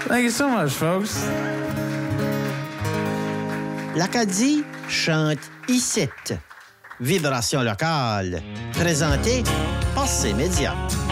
Thank you so much, folks. L'Acadie chante Icette. Vibration locale. Présenté par ces médias.